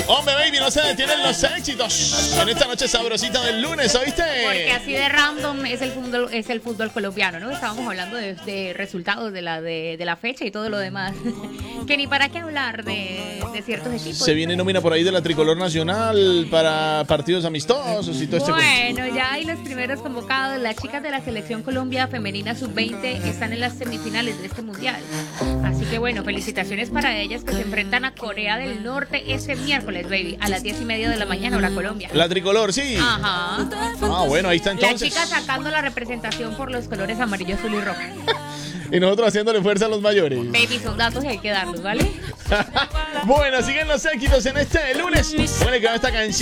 Hombre, baby, no se detienen los éxitos en esta noche sabrosita del lunes, ¿oíste? Porque así de random es el fútbol colombiano, ¿no? Estábamos hablando de resultados de la fecha y todo lo demás. Que ni para qué hablar de ciertos equipos. Se viene nómina por ahí de la Tricolor Nacional para partidos amistosos y todo este cuento. Bueno, ya hay los primeros convocados. Las chicas de la Selección Colombia Femenina Sub-20 están en las semifinales de este mundial. Así que bueno, felicitaciones para ellas que se enfrentan a Corea del Norte este miércoles, baby, a las 10:30 de la mañana, hora Colombia. La Tricolor, sí. Ajá. Ah, bueno, ahí está entonces. Las chicas sacando la representación por los colores amarillo, azul y rojo. Y nosotros haciéndole fuerza a los mayores. Baby, son datos y hay que darlos, ¿vale? Bueno, siguen los éxitos en este lunes. Bueno, que va esta canción.